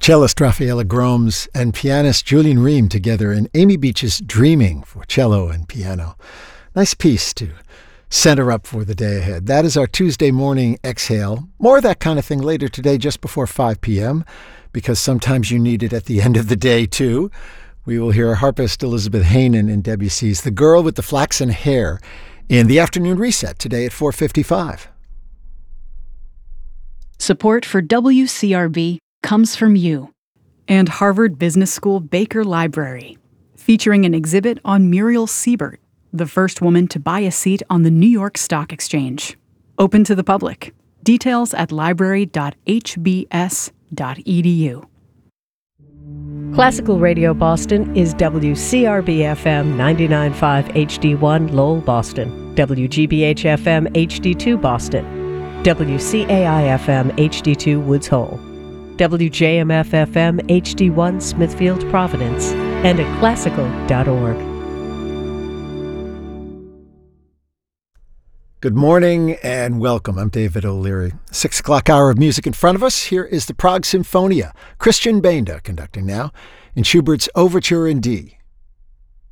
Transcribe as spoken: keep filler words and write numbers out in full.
Cellist Rafaela Gromes and pianist Julian Ream together in Amy Beach's Dreaming for cello and piano. Nice piece to center up for the day ahead. That is our Tuesday morning exhale. More of that kind of thing later today just before five p.m. because sometimes you need it at the end of the day too. We will hear harpist Elizabeth Heynen in Debussy's The Girl with the Flaxen Hair in the afternoon reset today at four fifty-five. Support for W C R B comes from you and Harvard Business School Baker Library, featuring an exhibit on Muriel Siebert, the first woman to buy a seat on the New York Stock Exchange. Open to the public. Details at library dot h b s dot e d u. Classical Radio Boston is W C R B F M ninety-nine point five H D one Lowell, Boston, W G B H F M H D two Boston, W C A I F M H D two Woods Hole, W J M F F M H D one Smithfield, Providence, and at classical dot org. Good morning and welcome. I'm David O'Leary. Six o'clock hour of music in front of us. Here is the Prague Symphonia. Christian Benda conducting now in Schubert's Overture in D.